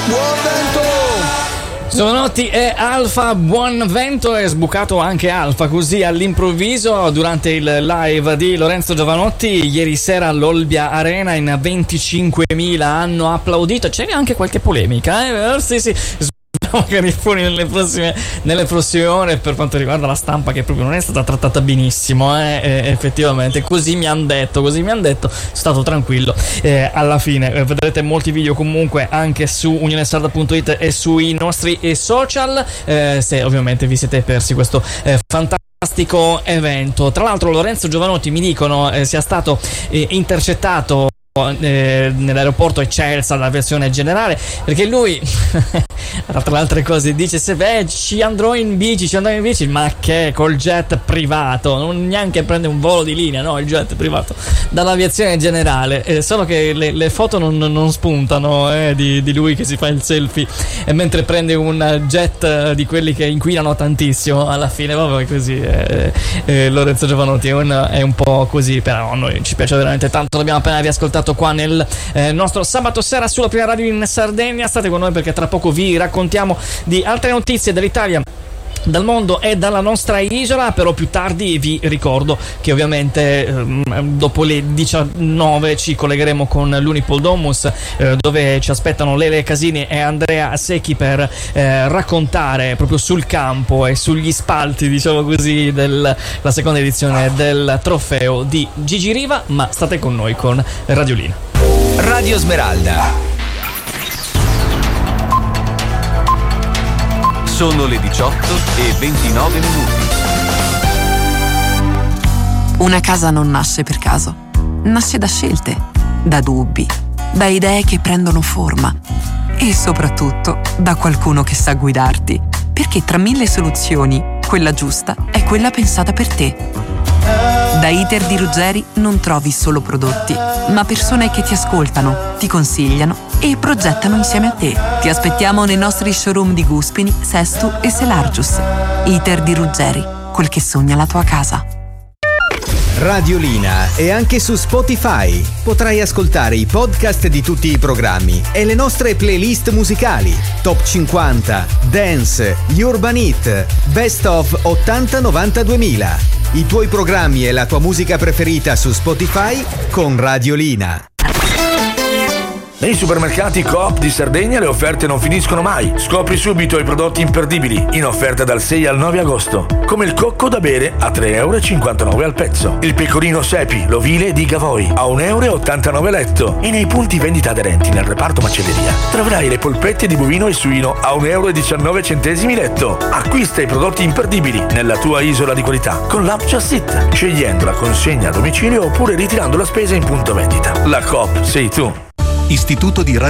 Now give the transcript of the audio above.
buon vento! Giovanotti e Alfa, buon vento. È sbucato anche Alfa così all'improvviso durante il live di Lorenzo Giovanotti ieri sera all'Olbia Arena. In 25.000 hanno applaudito. C'è anche qualche polemica, sì. Magari fuori nelle prossime ore per quanto riguarda la stampa, che proprio non è stata trattata benissimo, effettivamente così mi hanno detto, sono stato tranquillo alla fine. Vedrete molti video comunque anche su unionesarda.it e sui nostri social, se ovviamente vi siete persi questo fantastico evento. Tra l'altro Lorenzo Giovanotti, mi dicono, sia stato intercettato nell'aeroporto Eccelsa, la versione generale, perché lui tra le altre cose dice: se ci andrò in bici, ma che col jet privato, non neanche prende un volo di linea, no, il jet privato dall'aviazione generale, solo che le foto non spuntano di lui che si fa il selfie mentre prende un jet di quelli che inquinano tantissimo. Alla fine vabbè, così Lorenzo Giovanotti è un po' così, però a noi ci piace veramente tanto. L'abbiamo appena riascoltato qua nel nostro sabato sera sulla prima radio in Sardegna. State con noi perché tra poco vi raccontiamo di altre notizie dell'Italia, dal mondo e dalla nostra isola. Però più tardi vi ricordo che ovviamente dopo le 19 ci collegheremo con l'Unipol Domus, dove ci aspettano Lele Casini e Andrea Secchi per raccontare proprio sul campo e sugli spalti, diciamo così, la seconda edizione del trofeo di Gigi Riva. Ma state con noi con Radiolina. Radio Smeralda. Sono le 18:29 minuti. Una casa non nasce per caso, nasce da scelte, da dubbi, da idee che prendono forma e soprattutto da qualcuno che sa guidarti, perché tra 1000 soluzioni, quella giusta è quella pensata per te. Da Iter di Ruggeri non trovi solo prodotti, ma persone che ti ascoltano, ti consigliano e progettano insieme a te. Ti aspettiamo nei nostri showroom di Guspini, Sestu e Selargius. Iter di Ruggeri, quel che sogna la tua casa. Radiolina è anche su Spotify. Potrai ascoltare i podcast di tutti i programmi e le nostre playlist musicali: Top 50, Dance, Urban Hit, Best of 80-90-2000. I tuoi programmi e la tua musica preferita su Spotify con Radiolina. Nei supermercati Coop di Sardegna le offerte non finiscono mai. Scopri subito i prodotti imperdibili in offerta dal 6 al 9 agosto, come il cocco da bere a 3,59 € al pezzo, il pecorino Sepi l'ovile di Gavoi a 1,89 € letto, e nei punti vendita aderenti nel reparto macelleria troverai le polpette di bovino e suino a 1,19 € letto. Acquista i prodotti imperdibili nella tua isola di qualità con l'app Just It, scegliendo la consegna a domicilio oppure ritirando la spesa in punto vendita. La Coop sei tu. Istituto di